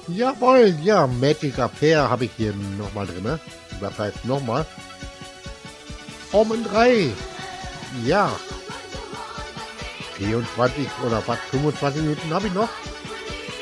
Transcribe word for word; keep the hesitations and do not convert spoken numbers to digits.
Jawohl, ja, Magic Affair habe ich hier nochmal drin. Ne? Das heißt nochmal. Omen drei. Ja. vierundzwanzig oder was, fünfundzwanzig Minuten habe ich noch.